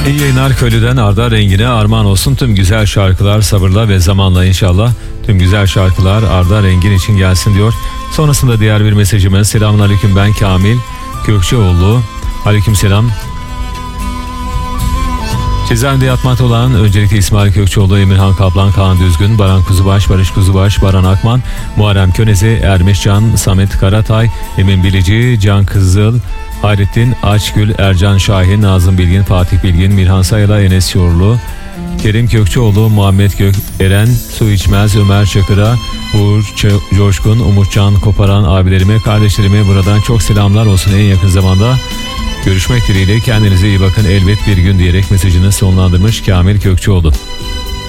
İyi yayınlar. Köylü'den Arda Rengin'e armağan olsun tüm güzel şarkılar, sabırla ve zamanla inşallah tüm güzel şarkılar Arda Rengin için gelsin diyor. Sonrasında diğer bir mesajımız: selamünaleyküm, ben Kamil Gökçeoğlu. Aleykümselam. Cezaevinde yatmakta olan öncelikle İsmail Kökçeoğlu, Emirhan Kaplan, Kaan Düzgün, Baran Kuzubaş, Barış Kuzubaş, Baran Akman, Muharrem Könezi, Ermiş Can, Samet Karatay, Emin Bilici, Can Kızıl, Hayrettin Açgül, Ercan Şahin, Nazım Bilgin, Fatih Bilgin, Mirhan Sayıla, Enes Yorlu, Kerim Kökçeoğlu, Muhammed Eren, Su İçmez, Ömer Çakır'a, Uğur Coşkun, Umutcan Koparan abilerime, kardeşlerime buradan çok selamlar olsun. En yakın zamanda görüşmek dileğiyle, kendinize iyi bakın elbet bir gün diyerek mesajını sonlandırmış Kamil Kökçeoğlu.